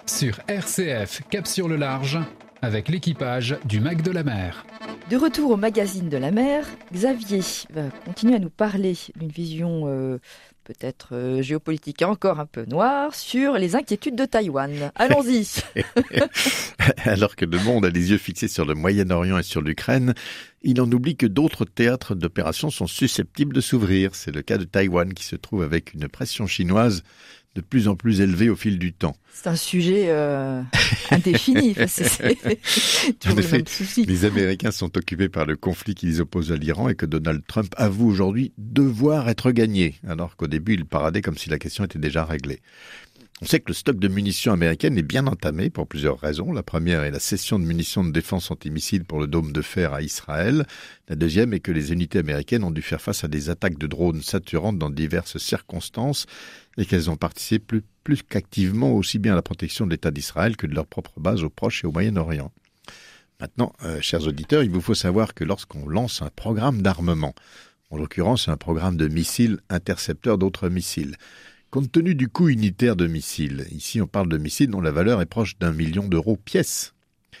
sur RCF Cap sur le Large avec l'équipage du Mag de la Mer. De retour au magazine de la mer, Xavier va continuer à nous parler d'une vision peut-être géopolitique encore un peu noire sur les inquiétudes de Taïwan. Allons-y. Alors que le monde a les yeux fixés sur le Moyen-Orient et sur l'Ukraine, il en oublie que d'autres théâtres d'opération sont susceptibles de s'ouvrir. C'est le cas de Taïwan qui se trouve avec une pression chinoise de plus en plus élevée au fil du temps. C'est un sujet indéfini. C'est toujours le même souci. Les Américains sont occupés par le conflit qui les oppose à l'Iran et que Donald Trump avoue aujourd'hui devoir être gagné, alors qu'au début il paradait comme si la question était déjà réglée. On sait que le stock de munitions américaines est bien entamé pour plusieurs raisons. La première est la cession de munitions de défense antimissiles pour le dôme de fer à Israël. La deuxième est que les unités américaines ont dû faire face à des attaques de drones saturantes dans diverses circonstances et qu'elles ont participé plus qu'activement aussi bien à la protection de l'État d'Israël que de leur propre base au Proche et au Moyen-Orient. Maintenant, chers auditeurs, il vous faut savoir que lorsqu'on lance un programme d'armement, en l'occurrence un programme de missiles intercepteurs d'autres missiles, compte tenu du coût unitaire de missiles, ici on parle de missiles dont la valeur est proche d'1 million d'euros pièce.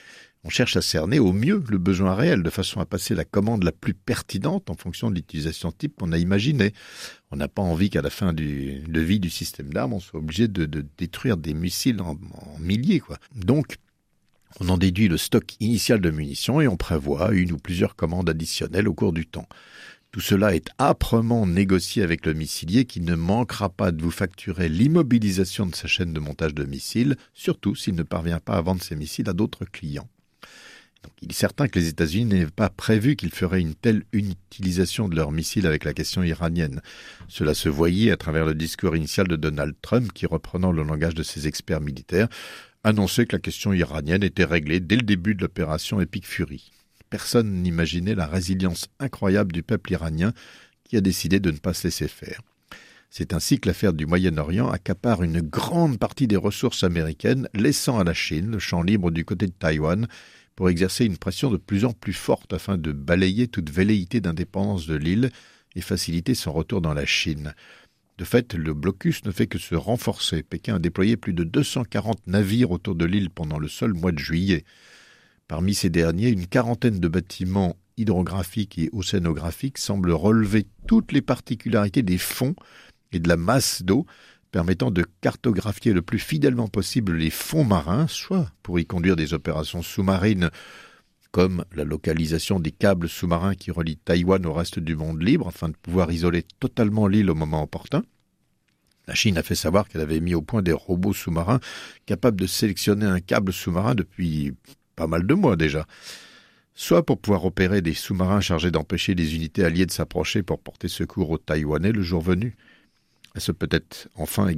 On cherche à cerner au mieux le besoin réel, de façon à passer la commande la plus pertinente en fonction de l'utilisation type qu'on a imaginée. On n'a pas envie qu'à la fin de vie du système d'armes, on soit obligé de détruire des missiles en milliers, quoi. Donc, on en déduit le stock initial de munitions et on prévoit une ou plusieurs commandes additionnelles au cours du temps. Tout cela est âprement négocié avec le missilier qui ne manquera pas de vous facturer l'immobilisation de sa chaîne de montage de missiles, surtout s'il ne parvient pas à vendre ses missiles à d'autres clients. Donc, il est certain que les États-Unis n'avaient pas prévu qu'ils feraient une telle utilisation de leurs missiles avec la question iranienne. Cela se voyait à travers le discours initial de Donald Trump qui, reprenant le langage de ses experts militaires, annonçait que la question iranienne était réglée dès le début de l'opération Epic Fury. Personne n'imaginait la résilience incroyable du peuple iranien qui a décidé de ne pas se laisser faire. C'est ainsi que l'affaire du Moyen-Orient accapare une grande partie des ressources américaines, laissant à la Chine le champ libre du côté de Taïwan pour exercer une pression de plus en plus forte afin de balayer toute velléité d'indépendance de l'île et faciliter son retour dans la Chine. De fait, le blocus ne fait que se renforcer. Pékin a déployé plus de 240 navires autour de l'île pendant le seul mois de juillet. Parmi ces derniers, une quarantaine de bâtiments hydrographiques et océanographiques semblent relever toutes les particularités des fonds et de la masse d'eau, permettant de cartographier le plus fidèlement possible les fonds marins, soit pour y conduire des opérations sous-marines, comme la localisation des câbles sous-marins qui relient Taïwan au reste du monde libre, afin de pouvoir isoler totalement l'île au moment opportun. La Chine a fait savoir qu'elle avait mis au point des robots sous-marins capables de sélectionner un câble sous-marin depuis pas mal de mois déjà. Soit pour pouvoir opérer des sous-marins chargés d'empêcher les unités alliées de s'approcher pour porter secours aux Taïwanais le jour venu. Elle se peut être enfin